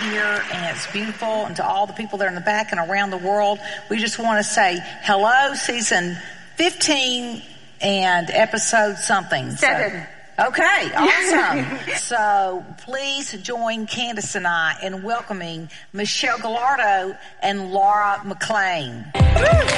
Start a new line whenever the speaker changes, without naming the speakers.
here, and it's beautiful. And to all the people that are in the back and around the world, we just want to say hello, season 15 and episode something.
7.
Okay, awesome. So please join Candace and I in welcoming Michelle Gallardo and Laura McClain.